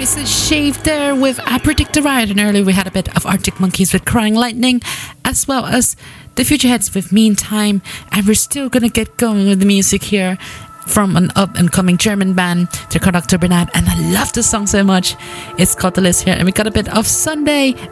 Voices Shaved there with I Predict the Riot, and earlier we had a bit of Arctic Monkeys with Crying Lightning, as well as the Futureheads with Meantime, and we're still gonna get going with the music here from an up and coming German band. They're called October Night, and I love the song so much. It's called The List here, and we got a bit of Sunday